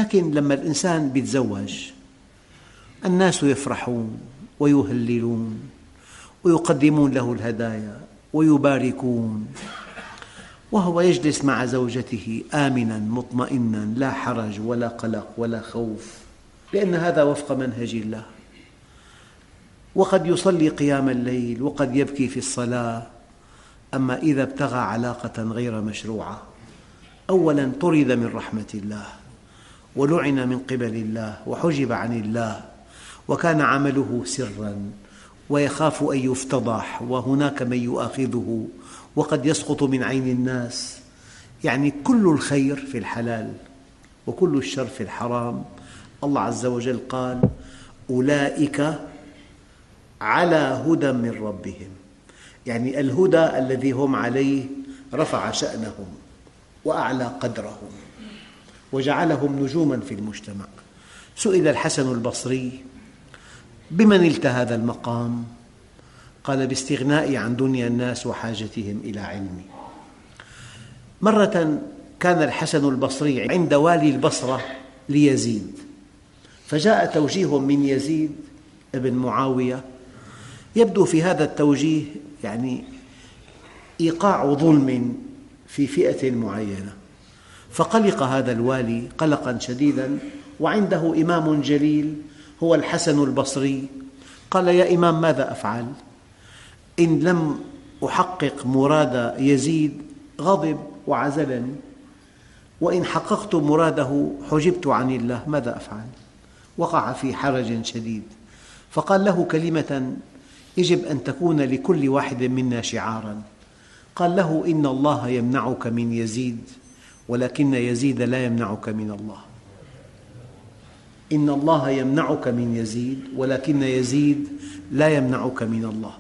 لكن لما الإنسان يتزوج الناس يفرحون ويهللون ويقدمون له الهدايا ويباركون، وهو يجلس مع زوجته آمناً مطمئناً، لا حرج ولا قلق ولا خوف، لأن هذا وفق منهج الله. وقد يصلي قيام الليل وقد يبكي في الصلاة. أما إذا ابتغى علاقة غير مشروعة، أولاً طرد من رحمة الله ولعن من قبل الله وحجب عن الله، وكان عمله سراً ويخاف أن يفتضح، وهناك من يؤاخذه وقد يسقط من عين الناس. يعني كل الخير في الحلال وكل الشر في الحرام. الله عز وجل قال: أولئك على هدى من ربهم، يعني الهدى الذي هم عليه رفع شأنهم وأعلى قدرهم وجعلهم نجوما في المجتمع. سئل الحسن البصري: بمن نلت هذا المقام؟ قال: باستغنائي عن دنيا الناس وحاجتهم إلى علمي. مرة كان الحسن البصري عند والي البصرة ليزيد، فجاء توجيه من يزيد ابن معاوية، يبدو في هذا التوجيه يعني إيقاع ظلم في فئة معينة، فقلق هذا الوالي قلقاً شديداً، وعنده إمام جليل هو الحسن البصري. قال: يا إمام، ماذا أفعل؟ إن لم أحقق مراد يزيد غضب وعزلني، وإن حققت مراده حجبت عن الله، ماذا أفعل؟ وقع في حرج شديد، فقال له كلمة يجب أن تكون لكل واحد منا شعاراً. قال له: إن الله يمنعك من يزيد، ولكن يزيد لا يمنعك من الله. إن الله يمنعك من يزيد، ولكن يزيد لا يمنعك من الله.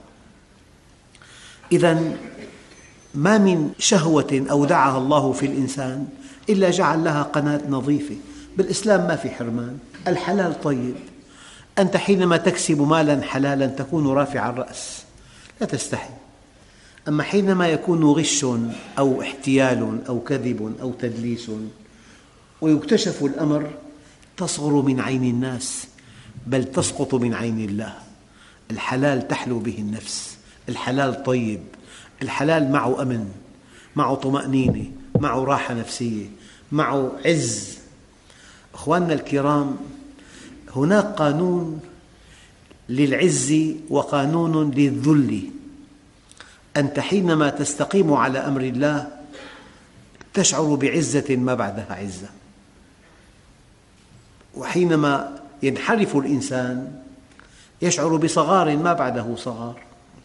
إذن ما من شهوة أودعها الله في الإنسان إلا جعل لها قناة نظيفة. بالإسلام ما في حرمان، الحلال طيب. أنت حينما تكسب مالا حلالا تكون رافع الرأس، لا تستحي. أما حينما يكون غش أو احتيال أو كذب أو تدليس ويكتشف الأمر، تصغر من عين الناس بل تسقط من عين الله. الحلال تحلو به النفس، الحلال طيب، الحلال معه أمن، معه طمأنينة، معه راحة نفسية، معه عز. أخواننا الكرام، هناك قانون للعز وقانون للذل. أنت حينما تستقيم على أمر الله تشعر بعزة ما بعدها عزة، وحينما ينحرف الإنسان يشعر بصغار ما بعده صغار.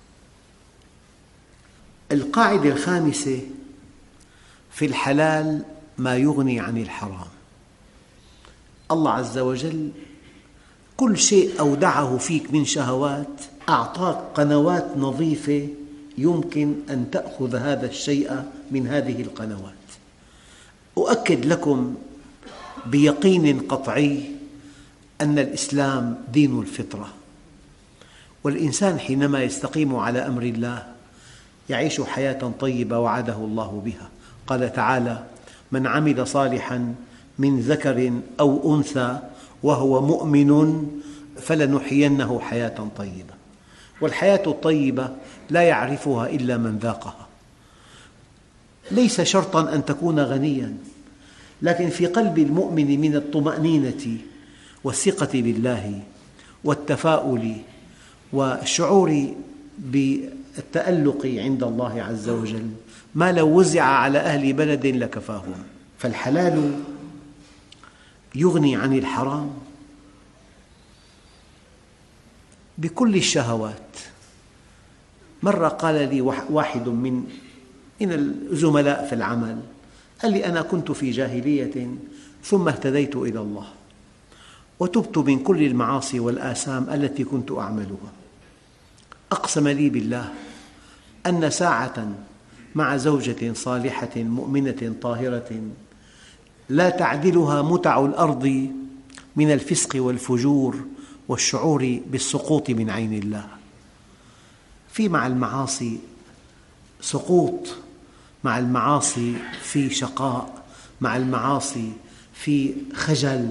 القاعدة الخامسة: في الحلال ما يغني عن الحرام. الله عز وجل كل شيء أودعه فيك من شهوات أعطاك قنوات نظيفة يمكن أن تأخذ هذا الشيء من هذه القنوات. أؤكد لكم بيقين قطعي أن الإسلام دين الفطرة، والإنسان حينما يستقيم على أمر الله يعيش حياة طيبة وعده الله بها. قال تعالى: من عمل صالحاً من ذكر أو أنثى وهو مؤمن فلنحيينه حياة طيبة. والحياة الطيبة لا يعرفها إلا من ذاقها. ليس شرطاً أن تكون غنياً، لكن في قلب المؤمن من الطمأنينة والثقة بالله والتفاؤل والشعور بالتألق عند الله عز وجل ما لو وزع على أهل بلد لكفاهم. فالحلال يغني عن الحرام بكل الشهوات. مرة قال لي واحد من الزملاء في العمل، قال لي: أنا كنت في جاهلية ثم اهتديت إلى الله وتبت من كل المعاصي والآثام التي كنت أعملها. أقسم لي بالله أن ساعة مع زوجة صالحة مؤمنة طاهرة لا تعدلها متع الأرض من الفسق والفجور والشعور بالسقوط من عين الله. في مع المعاصي سقوط، مع المعاصي في شقاء، مع المعاصي في خجل،